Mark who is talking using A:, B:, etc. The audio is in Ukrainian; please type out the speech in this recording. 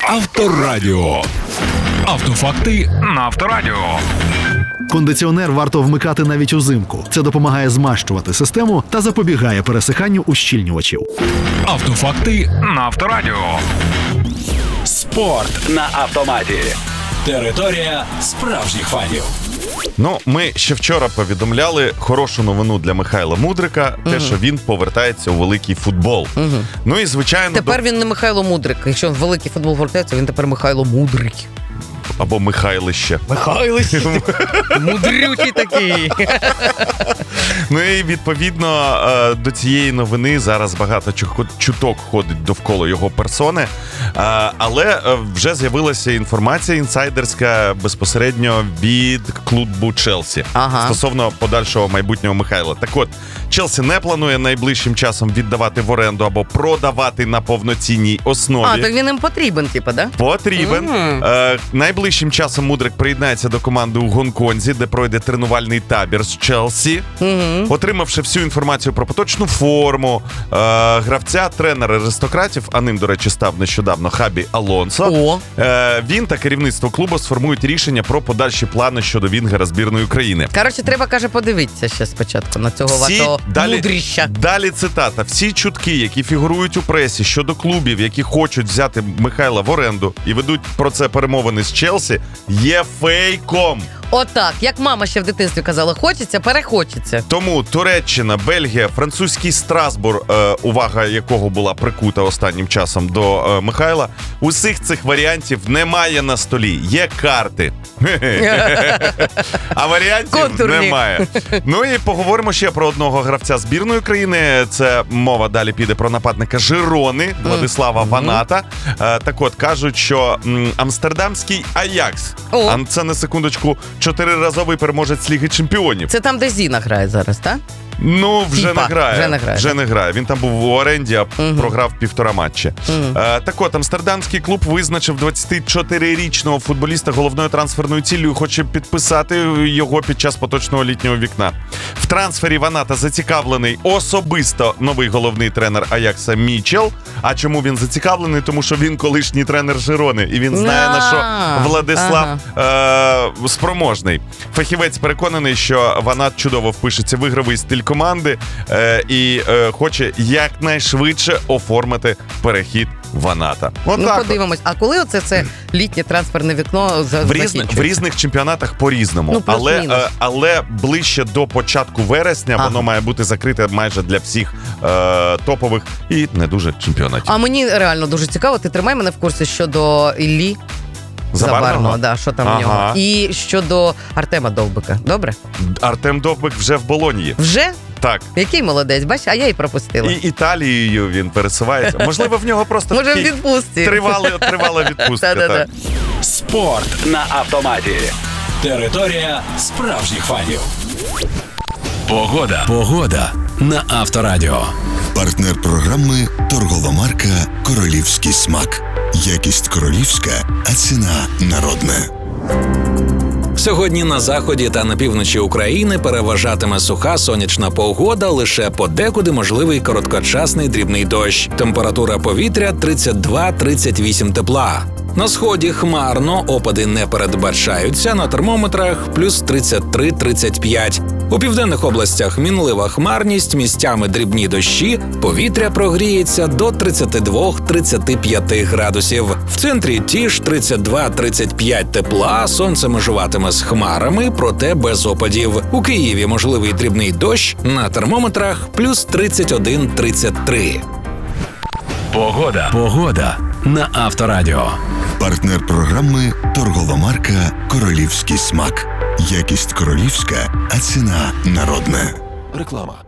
A: Авторадіо. Автофакти на Авторадіо.
B: Кондиціонер варто вмикати навіть узимку. Це допомагає змащувати систему та запобігає пересиханню ущільнювачів.
A: Автофакти на Авторадіо.
C: Спорт на автоматі. Територія справжніх фанів.
D: Ну, ми ще вчора повідомляли хорошу новину для Михайла Мудрика, те, що він повертається у великий футбол. Ну і, звичайно...
E: Тепер він не Михайло Мудрик. Якщо в великий футбол повертається, він тепер Михайло Мудрик.
D: Або Михайлище.
E: Михайлище. Мудрючий такий.
D: Ну і відповідно до цієї новини зараз багато чуток ходить довкола його персони, але вже з'явилася інформація інсайдерська безпосередньо від клубу Челсі стосовно подальшого майбутнього Михайла. Так от, Челсі не планує найближчим часом віддавати в оренду або продавати на повноцінній основі.
E: А, так він їм потрібен, типа, да?
D: Потрібен. Найближчим часом Мудрик приєднається до команди у Гонконзі, де пройде тренувальний табір з Челсі. Отримавши всю інформацію про поточну форму, гравця, тренера аристократів, а ним, до речі, став нещодавно Хабі Алонсо, він та керівництво клубу сформують рішення про подальші плани щодо вінгера збірної України.
E: Коротше, треба, каже, подивитися ще спочатку на цього вашого мудріща.
D: Далі цитата. Всі чутки, які фігурують у пресі щодо клубів, які хочуть взяти Михайла в оренду і ведуть про це перемовини з Челсі, є фейком.
E: Отак, як мама ще в дитинстві казала, хочеться, перехочеться.
D: Тому Туреччина, Бельгія, французький Страсбург, увага якого була прикута останнім часом до Михайла, усіх цих варіантів немає на столі. Є карти. А варіантів немає. Ну і поговоримо ще про одного гравця збірної країни. Це мова далі піде про нападника Жирони, Владислава Ваната. Так от, кажуть, що амстердамський Аякс, а це на секундочку 4-разовий переможець Ліги Чемпіонів.
E: Це там, де Зіна грає зараз, так?
D: Ну, вже не грає. Він там був в оренді, а програв 1,5 матчі. Так от, амстердамський клуб визначив 24-річного футболіста головною трансферною ціллю і хоче підписати його під час поточного літнього вікна. В трансфері Ваната зацікавлений особисто новий головний тренер Аякса Мічел. А чому він зацікавлений? Тому що він колишній тренер Жирони, і він знає, на що Владислав спроможний. Фахівець переконаний, що Ванат чудово впишеться в ігровий стиль команди і хоче якнайшвидше оформити перехід Ваната.
E: Подивимось. А коли це літнє трансферне вікно закінчується?
D: В різних чемпіонатах по-різному. Але ближче до початку вересня воно має бути закрите майже для всіх топових і не дуже чемпіонатів.
E: А мені реально дуже цікаво, ти тримай мене в курсі щодо Іллі Забарного, да, що там в нього. І щодо Артема Довбика. Добре?
D: Артем Довбик вже в Болоньї.
E: Вже?
D: Так.
E: Який молодець, бачиш, а я і пропустила.
D: І Італією він пересувається. Можливо, в нього просто
E: може, в відпустці.
D: Тривала відпустка.
C: Спорт на автоматі. Територія справжніх фанів.
A: Погода на Авторадіо.
F: Партнер програми торгова марка «Королівський смак». Якість королівська, а ціна народна.
G: Сьогодні на заході та на півночі України переважатиме суха сонячна погода, лише подекуди можливий короткочасний дрібний дощ. Температура повітря 32-38 тепла. На сході хмарно, опади не передбачаються, на термометрах плюс 33-35. У південних областях мінлива хмарність, місцями дрібні дощі, повітря прогріється до 32-35 градусів. В центрі ті ж 32-35 тепла, сонце межуватиме з хмарами, проте без опадів. У Києві можливий дрібний дощ, на термометрах плюс 31-33.
A: Погода на Авторадіо.
F: Партнер програми торгова марка «Королівський смак». Якість королівська, а ціна народна.
C: Реклама.